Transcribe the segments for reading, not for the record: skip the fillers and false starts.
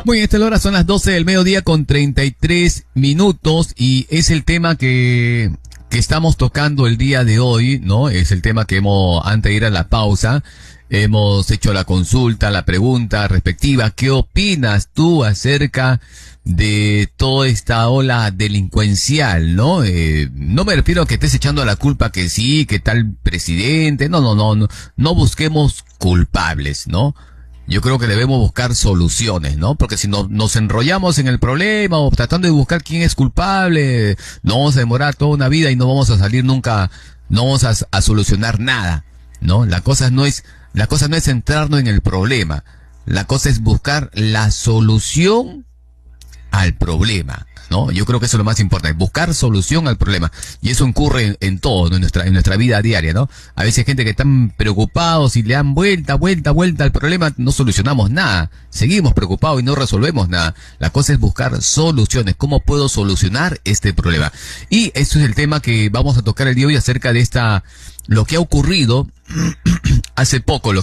Muy bien, esta hora son las 12 del mediodía con 33 minutos y es el tema que estamos tocando el día de hoy, ¿no? Es el tema que antes de ir a la pausa, hemos hecho la consulta, la pregunta respectiva. ¿Qué opinas tú acerca de toda esta ola delincuencial, no? No me refiero a que estés echando la culpa que sí, que tal presidente. No busquemos culpables, ¿no? Yo creo que debemos buscar soluciones, ¿no? Porque si nos enrollamos en el problema o tratando de buscar quién es culpable, no vamos a demorar toda una vida y no vamos a salir nunca, no vamos a solucionar nada, ¿no? La cosa no es centrarnos en el problema. La cosa es buscar la solución al problema, ¿no? Yo creo que eso es lo más importante, buscar solución al problema. Y eso ocurre en todo, ¿no? en nuestra vida diaria, ¿no? A veces hay gente que están preocupados y le dan vuelta al problema, no solucionamos nada. Seguimos preocupados y no resolvemos nada. La cosa es buscar soluciones. ¿Cómo puedo solucionar este problema? Y eso es el tema que vamos a tocar el día de hoy acerca de lo que ha ocurrido, hace poco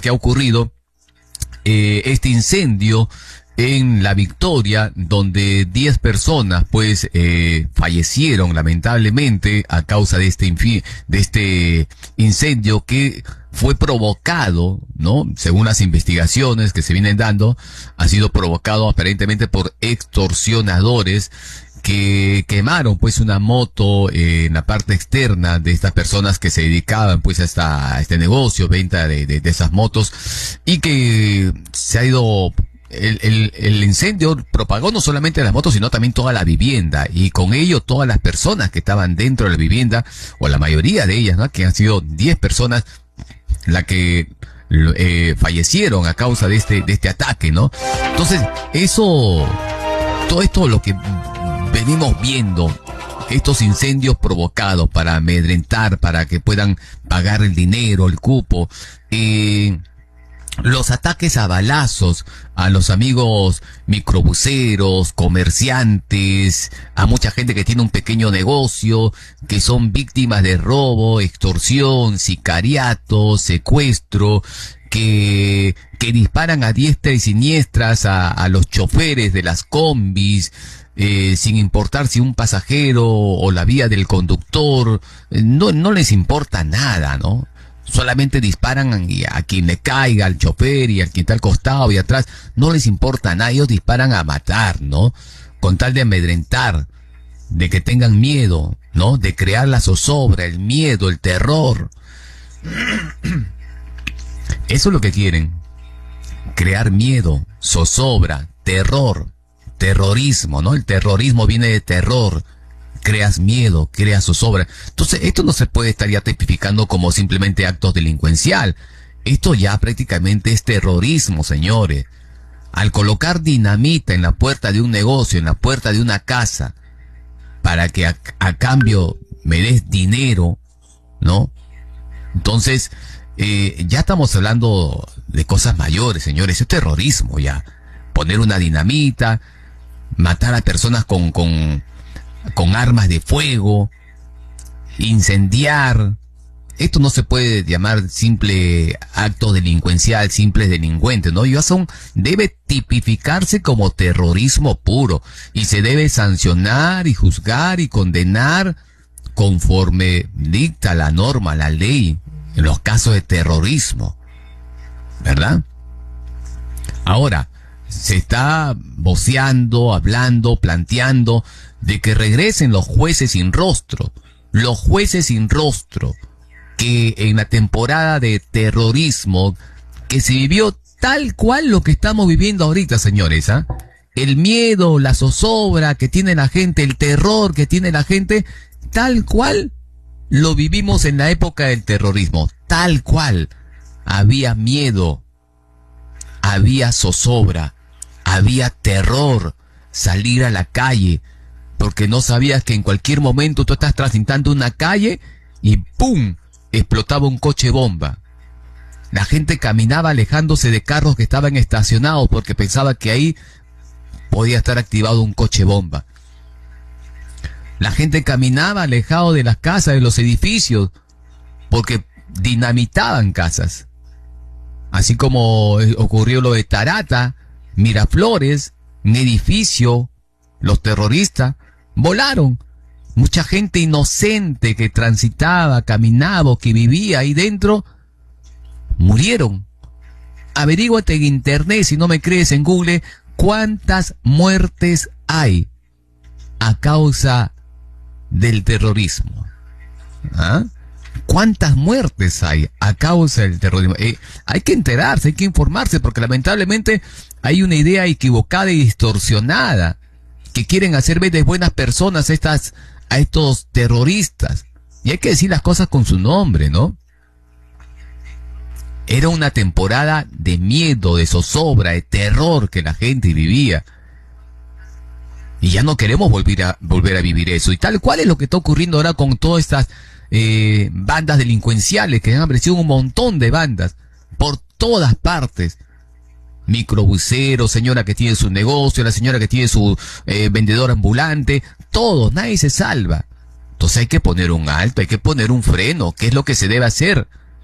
este incendio en La Victoria, donde 10 personas, fallecieron lamentablemente a causa de este incendio que fue provocado, ¿no? Según las investigaciones que se vienen dando, ha sido provocado aparentemente por extorsionadores que quemaron una moto en la parte externa de estas personas que se dedicaban a este negocio, venta de esas motos, y que se ha ido. El incendio propagó no solamente las motos, sino también toda la vivienda, y con ello todas las personas que estaban dentro de la vivienda, o la mayoría de ellas, ¿no? Que han sido 10 personas las que fallecieron a causa de este ataque, ¿no? Entonces, todo esto lo que venimos viendo, estos incendios provocados para amedrentar, para que puedan pagar el dinero, el cupo, los ataques a balazos a los amigos microbuseros, comerciantes, a mucha gente que tiene un pequeño negocio, que son víctimas de robo, extorsión, sicariato, secuestro, que disparan a diestra y siniestras a los choferes de las combis, sin importar si un pasajero o la vía del conductor, no les importa nada, ¿no? Solamente disparan a quien le caiga, al chofer y al que está al costado y atrás. No les importa nada, ellos disparan a matar, ¿no? Con tal de amedrentar, de que tengan miedo, ¿no? De crear la zozobra, el miedo, el terror. Eso es lo que quieren. Crear miedo, zozobra, terror, terrorismo, ¿no? El terrorismo viene de terror. Creas miedo, creas zozobra. Entonces, esto no se puede estar ya tipificando como simplemente actos delincuencial. Esto ya prácticamente es terrorismo, señores. Al colocar dinamita en la puerta de un negocio, en la puerta de una casa, para que a cambio me des dinero, ¿no? Entonces, ya estamos hablando de cosas mayores, señores. Es terrorismo ya. Poner una dinamita, matar a personas con armas de fuego, incendiar. Esto no se puede llamar simple acto delincuencial, simples delincuentes, ¿no? Debe tipificarse como terrorismo puro y se debe sancionar y juzgar y condenar conforme dicta la norma, la ley, en los casos de terrorismo, ¿verdad? Ahora, se está voceando, hablando, planteando de que regresen los jueces sin rostro. Los jueces sin rostro, que en la temporada de terrorismo, que se vivió tal cual lo que estamos viviendo ahorita, señores, ¿ah? El miedo, la zozobra que tiene la gente, el terror que tiene la gente, tal cual lo vivimos en la época del terrorismo. Tal cual. Había miedo, había zozobra, había terror, salir a la calle, porque no sabías que en cualquier momento tú estás transitando una calle y ¡pum!, explotaba un coche bomba. La gente caminaba alejándose de carros que estaban estacionados porque pensaba que ahí podía estar activado un coche bomba. La gente caminaba alejado de las casas, de los edificios, porque dinamitaban casas. Así como ocurrió lo de Tarata, Miraflores, un edificio, los terroristas volaron. Mucha gente inocente que transitaba, caminaba, que vivía ahí dentro, murieron. Averíguate en internet, si no me crees, en Google, cuántas muertes hay a causa del terrorismo. ¿Ah? ¿Cuántas muertes hay a causa del terrorismo? Hay que enterarse, hay que informarse, porque lamentablemente hay una idea equivocada y distorsionada que quieren hacer ver de buenas personas a estos terroristas. Y hay que decir las cosas con su nombre, ¿no? Era una temporada de miedo, de zozobra, de terror que la gente vivía. Y ya no queremos volver a vivir eso. Y tal cual es lo que está ocurriendo ahora con todas estas bandas delincuenciales, que han aparecido un montón de bandas por todas partes. Microbuseros, señora que tiene su negocio, la señora que tiene su vendedor ambulante, todos, nadie se salva. Entonces hay que poner un alto, hay que poner un freno, ¿qué es lo que se debe hacer?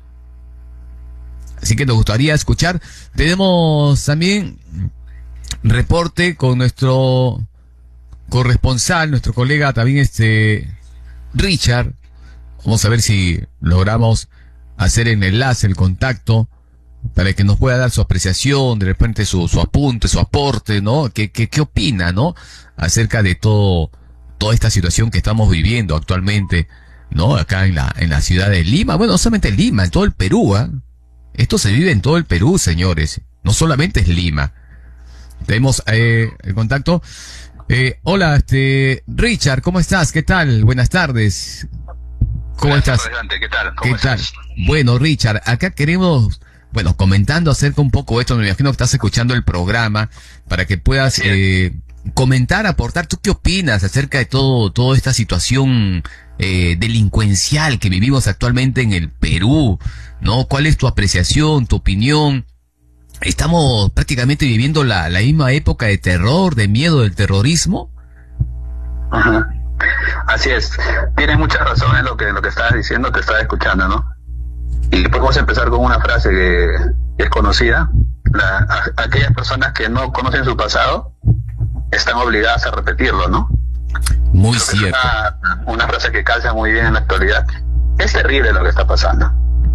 Así que nos gustaría escuchar. Tenemos también reporte con nuestro corresponsal, nuestro colega también Richard. Vamos a ver si logramos hacer el enlace, el contacto, para que nos pueda dar su apreciación, de repente su apunte, su aporte, ¿no? ¿Qué opina, no? Acerca de toda esta situación que estamos viviendo actualmente, ¿no? Acá en la ciudad de Lima. Bueno, no solamente en Lima, en todo el Perú, ¿eh? Esto se vive en todo el Perú, señores. No solamente es Lima. Tenemos el contacto. Hola, Richard, ¿cómo estás? ¿Qué tal? Buenas tardes. ¿Cómo estás? Adelante, ¿qué tal? ¿Qué tal? Bueno, Richard, acá queremos, comentando acerca un poco de esto, me imagino que estás escuchando el programa, para que puedas comentar, aportar. ¿Tú qué opinas acerca de toda esta situación delincuencial que vivimos actualmente en el Perú, ¿no? ¿Cuál es tu apreciación, tu opinión? ¿Estamos prácticamente viviendo la misma época de terror, de miedo del terrorismo? Ajá. Así es. Tienes mucha razón en lo que estabas diciendo, te estaba escuchando, ¿no? Y podemos empezar con una frase que es conocida. Aquellas personas que no conocen su pasado están obligadas a repetirlo, ¿no? Muy cierto. Es una frase que calza muy bien en la actualidad. Es terrible lo que está pasando.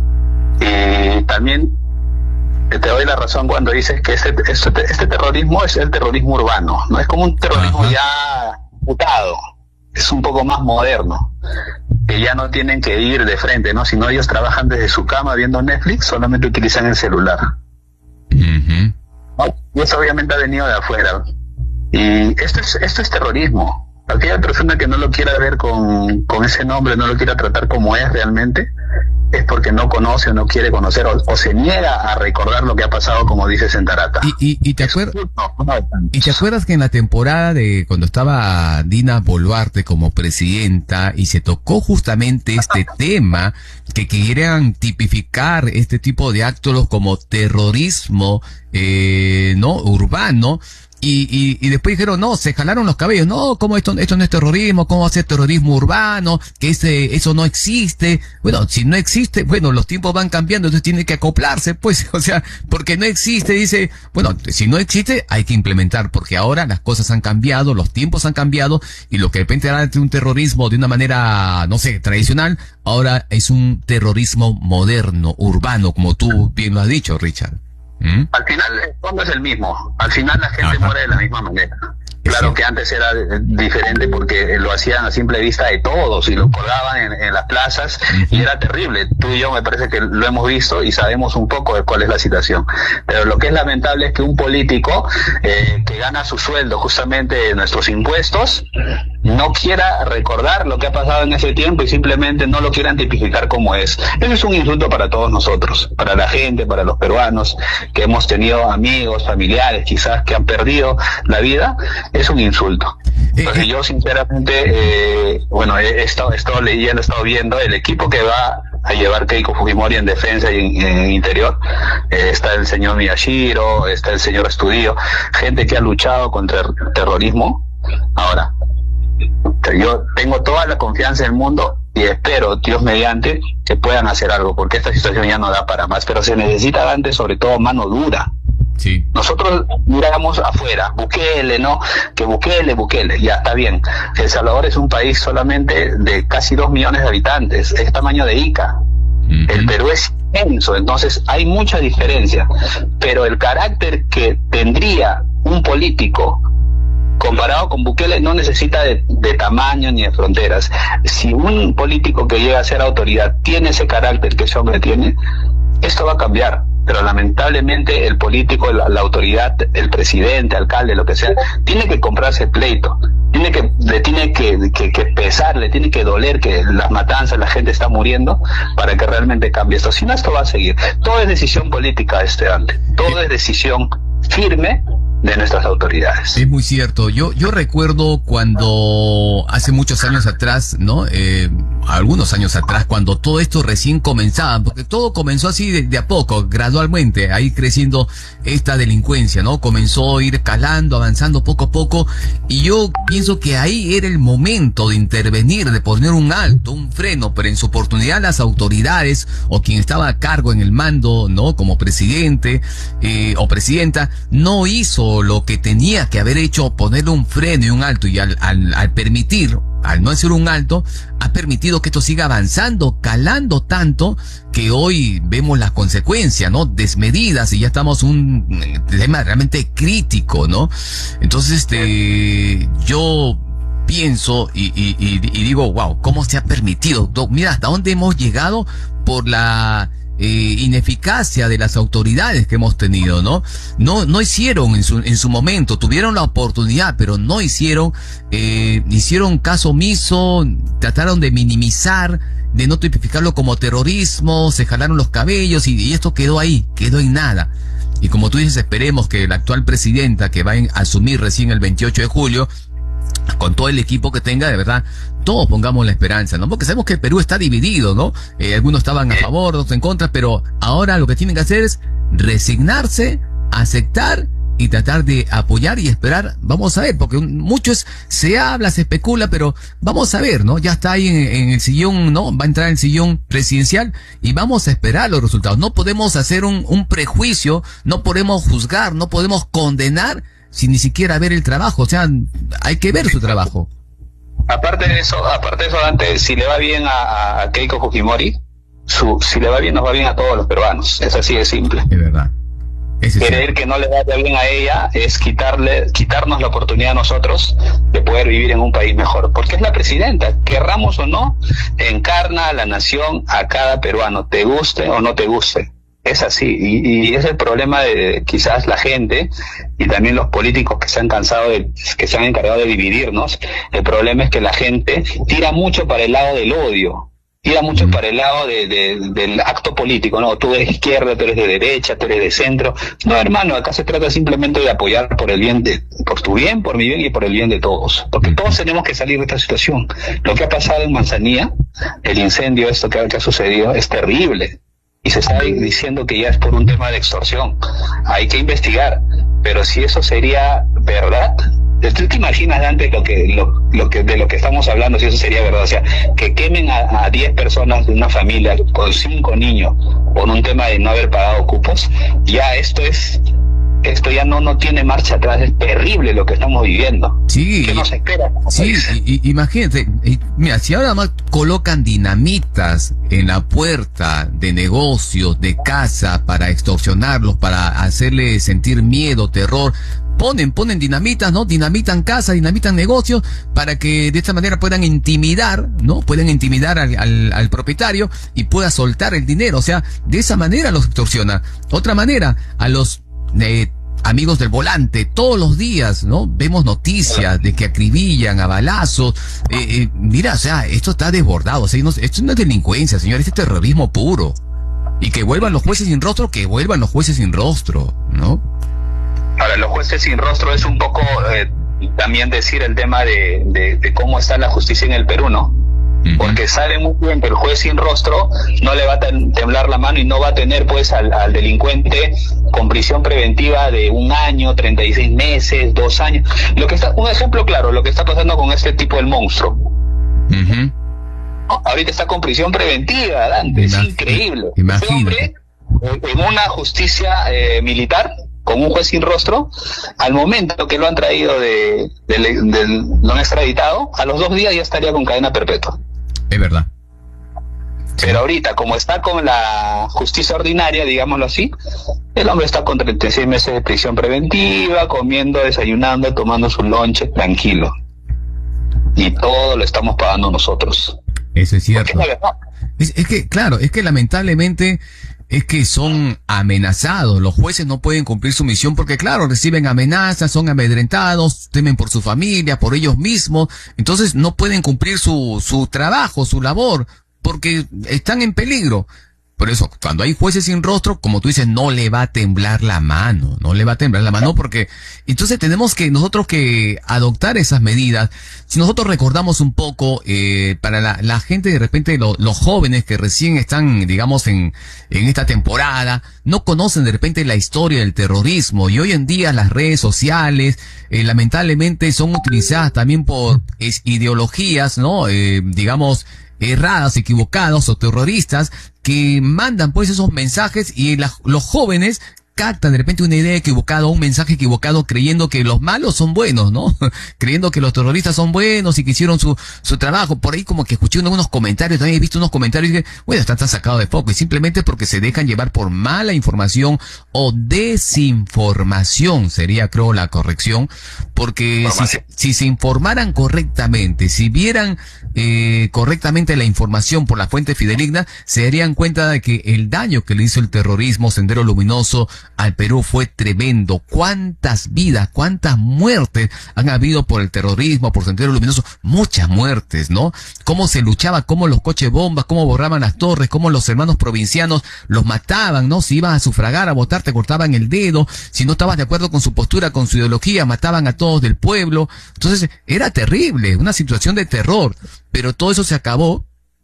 Y también te doy la razón cuando dices que este terrorismo es el terrorismo urbano, no es como un terrorismo ya mutado, es un poco más moderno, que ya no tienen que ir de frente, ¿no? Sino ellos trabajan desde su cama viendo Netflix, solamente utilizan el celular. ¿No? Y eso obviamente ha venido de afuera. Y esto es terrorismo. Aquella persona que no lo quiera ver con ese nombre, no lo quiera tratar como es realmente, es porque no conoce o no quiere conocer o se niega a recordar lo que ha pasado, como dice Sentarata. ¿Y te acuerdas que en la temporada de cuando estaba Dina Boluarte como presidenta y se tocó justamente este tema, que querían tipificar este tipo de actos como terrorismo no urbano? Y después dijeron, no, se jalaron los cabellos, no, ¿cómo esto no es terrorismo? ¿Cómo va a ser terrorismo urbano? Que eso no existe. Bueno, si no existe, los tiempos van cambiando, entonces tiene que acoplarse, pues, o sea, porque no existe, dice, si no existe, hay que implementar, porque ahora las cosas han cambiado, los tiempos han cambiado, y lo que de repente era un terrorismo de una manera, no sé, tradicional, ahora es un terrorismo moderno, urbano, como tú bien lo has dicho, Richard. Al final el fondo es el mismo, al final la gente muere de la misma manera. Claro que antes era diferente porque lo hacían a simple vista de todos y lo colgaban en las plazas y era terrible. Tú y yo me parece que lo hemos visto y sabemos un poco de cuál es la situación. Pero lo que es lamentable es que un político que gana su sueldo justamente de nuestros impuestos no quiera recordar lo que ha pasado en ese tiempo y simplemente no lo quieran tipificar como es. Eso es un insulto para todos nosotros, para la gente, para los peruanos que hemos tenido amigos, familiares quizás que han perdido la vida. Es un insulto. Entonces yo sinceramente, he estado leyendo, he estado viendo el equipo que va a llevar Keiko Fujimori en defensa y en interior. Está el señor Miyashiro, está el señor Estudillo, gente que ha luchado contra el terrorismo. Ahora, yo tengo toda la confianza del mundo y espero, Dios mediante, que puedan hacer algo, porque esta situación ya no da para más, pero se necesita antes sobre todo mano dura. Sí. Nosotros miramos afuera, Bukele, ¿no? Que Bukele, ya está bien. El Salvador es un país solamente de casi 2 millones de habitantes, es tamaño de Ica. El Perú es inmenso, entonces hay mucha diferencia, pero el carácter que tendría un político comparado con Bukele no necesita de tamaño ni de fronteras. Si un político que llega a ser autoridad tiene ese carácter que ese hombre tiene, esto va a cambiar. Pero lamentablemente el político, la autoridad, el presidente, alcalde, lo que sea, tiene que comprarse el pleito, le tiene que pesar, le tiene que doler que las matanzas, la gente está muriendo, para que realmente cambie esto. Si no, esto va a seguir. Todo es decisión política, Ante. Todo es decisión firme de nuestras autoridades. Es muy cierto. Yo recuerdo cuando hace muchos años atrás, ¿no? Algunos años atrás, cuando todo esto recién comenzaba, porque todo comenzó así de a poco, gradualmente, ahí creciendo esta delincuencia, ¿no? Comenzó a ir calando, avanzando poco a poco, y yo pienso que ahí era el momento de intervenir, de poner un alto, un freno, pero en su oportunidad las autoridades o quien estaba a cargo en el mando, ¿no? Como presidente o presidenta, no hizo lo que tenía que haber hecho, ponerle un freno y un alto, y al permitir, al no hacer un alto, ha permitido que esto siga avanzando, calando tanto, que hoy vemos las consecuencias, ¿no? Desmedidas, y ya estamos un tema realmente crítico, ¿no? Entonces, yo pienso y digo, wow, ¿cómo se ha permitido? Mira, hasta dónde hemos llegado por la ineficacia de las autoridades que hemos tenido, ¿no? No hicieron en su momento, tuvieron la oportunidad, pero no hicieron, hicieron caso omiso, trataron de minimizar, de no tipificarlo como terrorismo, se jalaron los cabellos y esto quedó ahí, quedó en nada. Y como tú dices, esperemos que la actual presidenta, que va a asumir recién el 28 de julio, con todo el equipo que tenga, de verdad, todos pongamos la esperanza, ¿no? Porque sabemos que el Perú está dividido, ¿no? Algunos estaban a favor, otros en contra, pero ahora lo que tienen que hacer es resignarse, aceptar y tratar de apoyar y esperar. Vamos a ver, porque muchos se habla, se especula, pero vamos a ver, ¿no? Ya está ahí en el sillón, ¿no? Va a entrar en el sillón presidencial y vamos a esperar los resultados. No podemos hacer un prejuicio, no podemos juzgar, no podemos condenar sin ni siquiera ver el trabajo. O sea, hay que ver su trabajo. Aparte de eso, Dante, si le va bien a Keiko Fujimori, si le va bien, nos va bien a todos los peruanos. Es así de simple. Es verdad. Querer que no le vaya bien a ella es quitarnos la oportunidad a nosotros de poder vivir en un país mejor, porque es la presidenta, querramos o no, encarna a la nación, a cada peruano, te guste o no te guste. Es así, y es el problema de quizás la gente y también los políticos que se han encargado de dividirnos. El problema es que la gente tira mucho para el lado del odio, tira mucho para el lado del acto político, ¿no? Tú eres izquierda, tú eres de derecha, tú eres de centro. No, hermano, acá se trata simplemente de apoyar por el bien por tu bien, por mi bien y por el bien de todos, porque todos tenemos que salir de esta situación. Lo que ha pasado en Manzanilla, el incendio, esto que ha sucedido, es terrible. Y se está diciendo que ya es por un tema de extorsión. Hay que investigar. Pero si eso sería verdad, ¿tú te imaginas, Dante, de lo que estamos hablando, si eso sería verdad? O sea, que quemen a 10 personas de una familia con 5 niños por un tema de no haber pagado cupos. Ya esto ya no tiene marcha atrás. Es terrible lo que estamos viviendo. Sí. ¿Qué nos espera? Sí, imagínate, mira, si ahora más colocan dinamitas en la puerta de negocios, de casa, para extorsionarlos, para hacerles sentir miedo, terror, ponen dinamitas, ¿no? Dinamitan casas, dinamitan negocios, para que de esta manera puedan intimidar, ¿no? Pueden intimidar al propietario y pueda soltar el dinero. O sea, de esa manera los extorsiona. Otra manera, a los amigos del volante, todos los días, ¿no? Vemos noticias de que acribillan a balazos. Mira, o sea, esto está desbordado. O sea, esto no es delincuencia, señor, este es terrorismo puro. Y que vuelvan los jueces sin rostro, ¿no? Ahora, los jueces sin rostro es un poco también decir el tema de cómo está la justicia en el Perú, ¿no? Porque sabe muy bien que el juez sin rostro no le va a temblar la mano y no va a tener pues al delincuente con prisión preventiva de 1 año, 36 meses, 2 años. Un ejemplo claro, lo que está pasando con este tipo del monstruo. Ahorita está con prisión preventiva, Dante, es increíble. Imagínate. Este hombre, en una justicia militar, con un juez sin rostro, al momento que lo han traído lo han extraditado, a los 2 días ya estaría con cadena perpetua. Es verdad. Pero ahorita, como está con la justicia ordinaria, digámoslo así, el hombre está con 36 meses de prisión preventiva, comiendo, desayunando, tomando su lonche, tranquilo. Y todo lo estamos pagando nosotros. Eso es cierto. Porque es la verdad. Es que, claro, es que lamentablemente es que son amenazados. Los jueces no pueden cumplir su misión porque, claro, reciben amenazas, son amedrentados, temen por su familia, por ellos mismos. Entonces no pueden cumplir su trabajo, su labor, porque están en peligro. Por eso, cuando hay jueces sin rostro, como tú dices, no le va a temblar la mano, porque entonces tenemos que nosotros que adoptar esas medidas. Si nosotros recordamos un poco, para la gente, de repente los jóvenes que recién están, digamos, en esta temporada, no conocen de repente la historia del terrorismo, y hoy en día las redes sociales, lamentablemente son utilizadas también por ideologías, ¿no? Digamos, erradas, equivocadas o terroristas que mandan pues esos mensajes, y los jóvenes captan de repente una idea equivocada, un mensaje equivocado, creyendo que los malos son buenos, ¿no? Creyendo que los terroristas son buenos y que hicieron su trabajo. Por ahí como que escuché unos comentarios, también he visto unos comentarios que, bueno, están sacados de foco, y simplemente porque se dejan llevar por mala información o desinformación, sería creo la corrección, porque si se informaran correctamente, si vieran correctamente la información por la fuente fidedigna, se darían cuenta de que el daño que le hizo el terrorismo Sendero Luminoso al Perú fue tremendo. Cuántas vidas, cuántas muertes han habido por el terrorismo, por Sendero Luminoso, muchas muertes, ¿no? Cómo se luchaba, cómo los coches bombas, cómo borraban las torres, cómo los hermanos provincianos los mataban, ¿no? Si ibas a sufragar, a votar, te cortaban el dedo, si no estabas de acuerdo con su postura, con su ideología, mataban a todos del pueblo. Entonces, era terrible, una situación de terror. Pero todo eso se acabó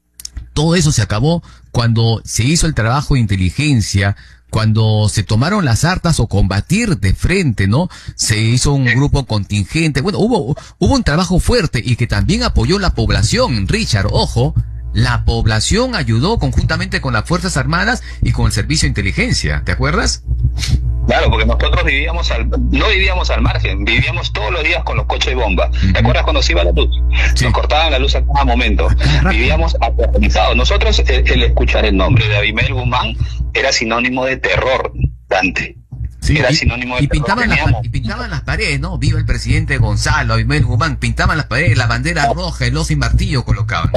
cuando se hizo el trabajo de inteligencia, cuando se tomaron las armas o combatir de frente, ¿no? Se hizo un grupo contingente. Bueno, hubo un trabajo fuerte y que también apoyó la población, Richard, ojo. La población ayudó conjuntamente con las Fuerzas Armadas y con el Servicio de Inteligencia, ¿te acuerdas? Claro, porque nosotros no vivíamos al margen, vivíamos todos los días con los coches de bomba. ¿Te acuerdas cuando se iba la luz? Sí. Nos cortaban la luz a cada momento. Vivíamos aterrorizados. Nosotros, el escuchar el nombre de Abimael Guzmán era sinónimo de terror, Dante. Sí, era sinónimo de terror. Y pintaban las paredes, ¿no? Viva el presidente Gonzalo, Abimael Guzmán, pintaban las paredes, la bandera roja, el oso y martillo colocaban.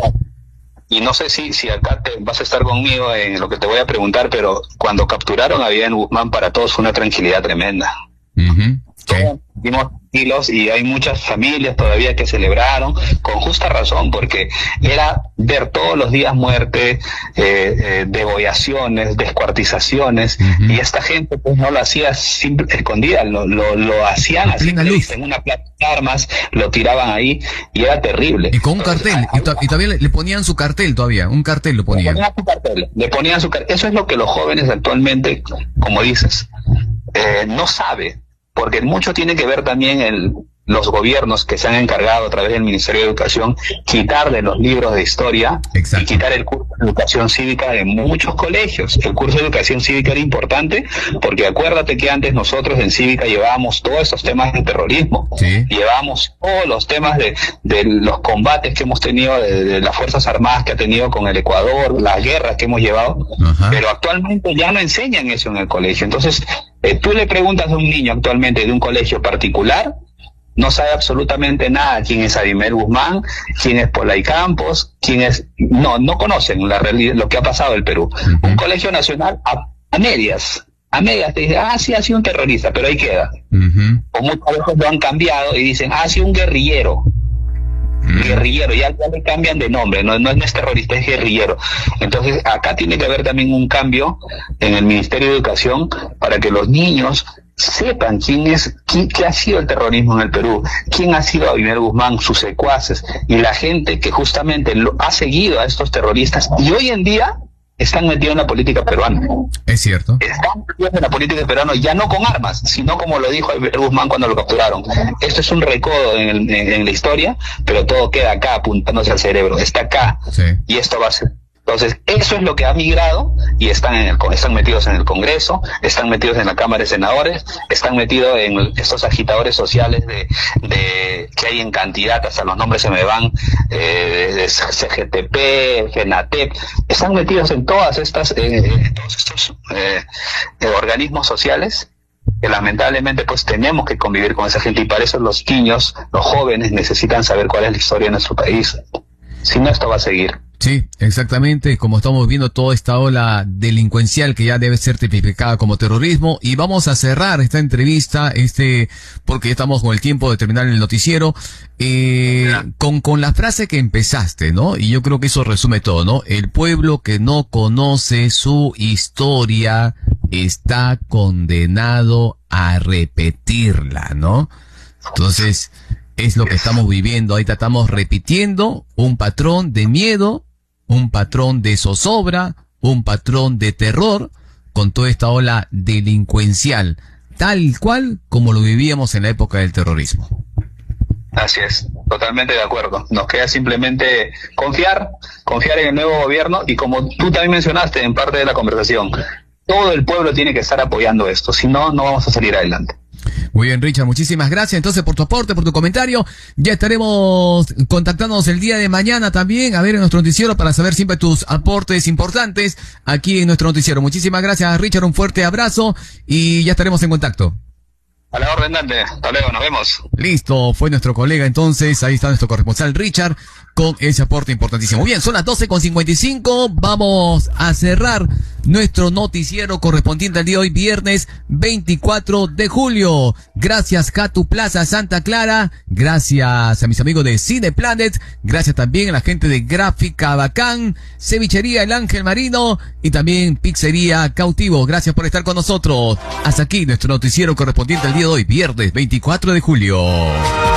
Y no sé si acá vas a estar conmigo en lo que te voy a preguntar, pero cuando capturaron a Abimael Guzmán, para todos fue una tranquilidad tremenda. Todos vimos tranquilos, y hay muchas familias todavía que celebraron con justa razón, porque era ver todos los días muerte, degollaciones, descuartizaciones, y esta gente pues no lo hacía escondida, lo hacían así en una plaza de armas, lo tiraban ahí, y era terrible. Y con un cartel, y todavía le ponían su cartel todavía, un cartel lo ponían. Le ponían su cartel. Eso es lo que los jóvenes actualmente, como dices, no saben. Porque mucho tiene que ver también los gobiernos que se han encargado a través del Ministerio de Educación quitar de los libros de historia. Exacto. Y quitar el curso de educación cívica de muchos colegios. El curso de educación cívica era importante porque acuérdate que antes nosotros en cívica llevábamos todos esos temas de terrorismo. Sí. Llevábamos todos los temas de los combates que hemos tenido, de las Fuerzas Armadas que ha tenido con el Ecuador, las guerras que hemos llevado. Ajá. Pero actualmente ya no enseñan eso en el colegio. Entonces, tú le preguntas a un niño actualmente de un colegio particular, no sabe absolutamente nada quién es Abimael Guzmán, quién es Pola Campos, quién es... No conocen lo que ha pasado en el Perú. Un colegio nacional a medias te dice, sí, ha sido un terrorista, pero ahí queda. O muchas veces lo han cambiado y dicen, ha sido un guerrillero. Guerrillero, ya le cambian de nombre, no es terrorista, es guerrillero. Entonces acá tiene que haber también un cambio en el Ministerio de Educación para que los niños sepan qué ha sido el terrorismo en el Perú, quién ha sido Abimael Guzmán, sus secuaces, y la gente que justamente ha seguido a estos terroristas, y hoy en día están metidos en la política peruana. Es cierto. Están metidos en la política peruana, ya no con armas, sino como lo dijo Abimael Guzmán cuando lo capturaron. Esto es un recodo en la historia, pero todo queda acá apuntándose al cerebro, está acá, sí. Y esto va Entonces, eso es lo que ha migrado y están metidos en el Congreso, están metidos en la Cámara de Senadores, están metidos en estos agitadores sociales que hay en cantidad, hasta los nombres se me van, de CGTP, FENATEP, están metidos en todos estos organismos sociales que lamentablemente pues tenemos que convivir con esa gente, y para eso los niños, los jóvenes necesitan saber cuál es la historia de nuestro país. Si no, esto va a seguir. Sí, exactamente, como estamos viendo toda esta ola delincuencial que ya debe ser tipificada como terrorismo. Y vamos a cerrar esta entrevista, porque ya estamos con el tiempo de terminar el noticiero, con la frase que empezaste, ¿no? Y yo creo que eso resume todo, ¿no? El pueblo que no conoce su historia está condenado a repetirla, ¿no? Entonces, es lo que estamos viviendo. Ahorita estamos repitiendo un patrón de miedo, un patrón de zozobra, un patrón de terror, con toda esta ola delincuencial, tal cual como lo vivíamos en la época del terrorismo. Así es, totalmente de acuerdo. Nos queda simplemente confiar en el nuevo gobierno, y como tú también mencionaste en parte de la conversación, todo el pueblo tiene que estar apoyando esto, si no, no vamos a salir adelante. Muy bien, Richard, muchísimas gracias entonces por tu aporte, por tu comentario. Ya estaremos contactándonos el día de mañana también, a ver en nuestro noticiero, para saber siempre tus aportes importantes aquí en nuestro noticiero. Muchísimas gracias, Richard, un fuerte abrazo y ya estaremos en contacto. A la orden, Dante. Hasta luego, nos vemos. Listo, fue nuestro colega entonces, ahí está nuestro corresponsal Richard con ese aporte importantísimo. Bien, son las 12:55, vamos a cerrar nuestro noticiero correspondiente al día de hoy, viernes 24 de julio. Gracias Catu Plaza Santa Clara, gracias a mis amigos de Cine Planet, gracias también a la gente de Gráfica Bacán, Cevichería El Ángel Marino y también Pizzería Cautivo. Gracias por estar con nosotros. Hasta aquí nuestro noticiero correspondiente al día de hoy, viernes 24 de julio.